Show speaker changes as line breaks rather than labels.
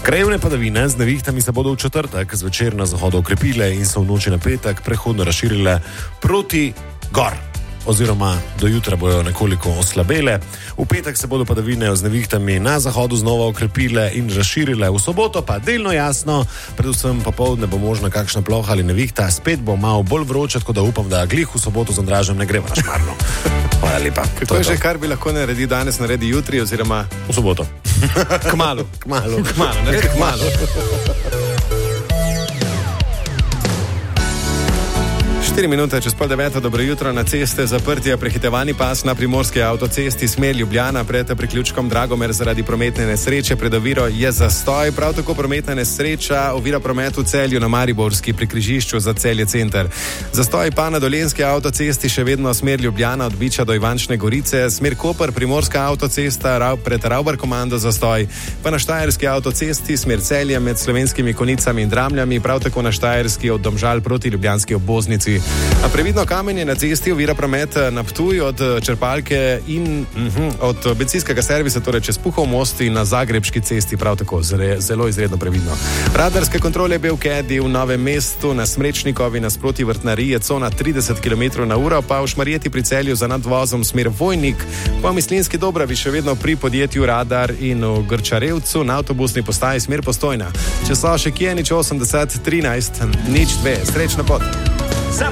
Krajevne padavine z nevihtami se bodo v četrtek zvečer na zahodu okrepile in se v noči na petek prehodno razširile proti gor. Oziroma do jutra bojo nekoliko oslabele. V petek se bodo padavine z nevihtami na zahodu znova okrepile in razširile. V soboto pa delno jasno, predvsem popoldne bo možna kakšna ploha ali nevihta. Spet bo malo bolj vroče, tako da upam, da glih v soboto z Andražem ne greva na šmarno. Hvala lepa.
Kako je že, kar bi lahko naredil danes, naredi jutri oziroma
v soboto?
Kmalu. Naredi kmalu. 4 minute čez pol 9, dobro jutro. Na ceste zaprtje, prehitevani pas na primorski avtocesti smer Ljubljana pred priključkom Dragomer zaradi prometne nesreče. Pred oviro je zastoj, prav tako prometna nesreča ovira promet v Celju na Mariborski pri križišču za Celje center. Zastoj pa na Dolenjski avtocesti še vedno smer Ljubljana od Biča do Ivančne Gorice, smer Koper, primorska avtocesta pred Ravbar komando zastoj, pa na Štajerski avtocesti smer Celje med Slovenskimi Konicami in Dramljami, prav tako na Štajerski od Domžal proti ljubljanski obvoznici. A previdno kamenje na cesti ovira promet na Ptuj od črpalke in od bencinskega servisa, torej čez Puhov most in na Zagrebški cesti, prav tako zelo izredno previdno. Radarske kontrole Belkedi v Novem mestu, na Smrečnikovi nasproti Vrtnariji je cona 30 km/h, pa v Šmarjeti pri Celju za nadvozom smer Vojnik, pa v Mislinski Dobravi še vedno pri podjetju Radar in v Grčarevcu na avtobusni postaji smer Postojna. Če so še kje, nič 80 13 02, srečno pot.